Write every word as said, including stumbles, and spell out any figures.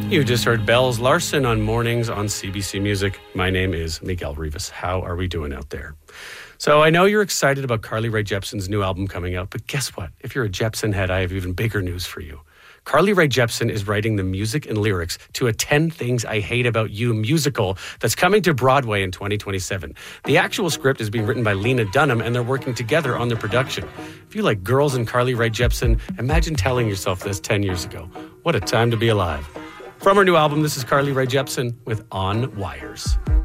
You just heard Bells Larson on Mornings on C B C Music. My name is Miguel Rivas. How are we doing out there? So I know you're excited about Carly Rae Jepsen's new album coming out, but guess what? If you're a Jepsen head, I have even bigger news for you. Carly Rae Jepsen is writing the music and lyrics to a ten Things I Hate About You musical that's coming to Broadway in twenty twenty-seven. The actual script is being written by Lena Dunham, and they're working together on the production. If you like girls and Carly Rae Jepsen, imagine telling yourself this ten years ago. What a time to be alive. From her new album, this is Carly Rae Jepsen with On Wires.